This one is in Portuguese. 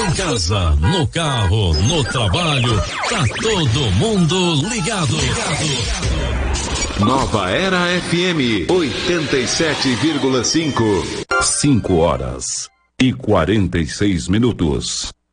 Em casa, no carro, no trabalho, tá todo mundo ligado. Nova Era FM 87,5. 5 horas e 46 minutos.